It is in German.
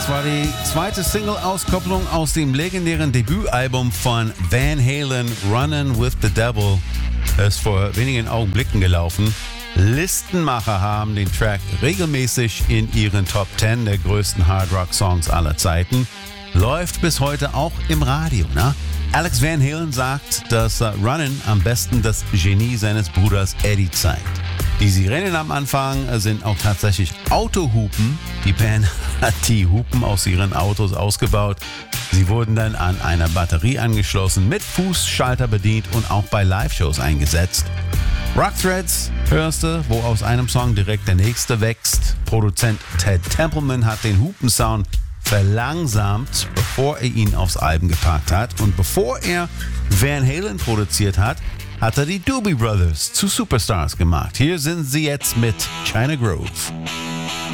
Das war die zweite Single-Auskopplung aus dem legendären Debütalbum von Van Halen, Runnin' with the Devil. Das ist vor wenigen Augenblicken gelaufen. Listenmacher haben den Track regelmäßig in ihren Top 10 der größten Hard-Rock-Songs aller Zeiten. Läuft bis heute auch im Radio, ne? Alex Van Halen sagt, dass Runnin' am besten das Genie seines Bruders Eddie zeigt. Die Sirenen am Anfang sind auch tatsächlich Autohupen. Die Band hat die Hupen aus ihren Autos ausgebaut. Sie wurden dann an einer Batterie angeschlossen, mit Fußschalter bedient und auch bei Live-Shows eingesetzt. Rock Threads hörst du, wo aus einem Song direkt der nächste wächst. Produzent Ted Templeman hat den Hupensound verlangsamt, bevor er ihn aufs Album gepackt hat. Und bevor er Van Halen produziert hat, hat er die Doobie Brothers zu Superstars gemacht. Hier sind sie jetzt mit China Grove.